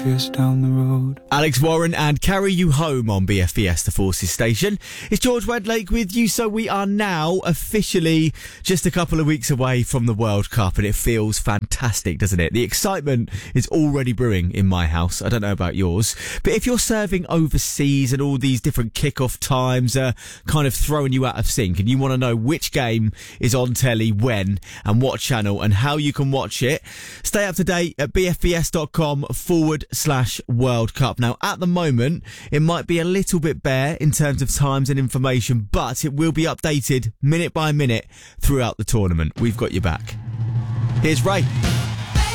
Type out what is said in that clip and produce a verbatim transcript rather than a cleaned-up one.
just down the road. Alex Warren and Carry You Home on B F B S, the Forces station. It's George Wedlake with you. So we are now officially just a couple of weeks away from the World Cup, and it feels fantastic, doesn't it? The excitement is already brewing in my house. I don't know about yours, but if you're serving overseas and all these different kickoff times are kind of throwing you out of sync, and you want to know which game is on telly when and what channel and how you can watch it, stay up to date at bfbs.com forward slash World Cup. Now, at the moment, it might be a little bit bare in terms of times and information, but it will be updated minute by minute throughout the tournament. We've got your back. Here's Ray.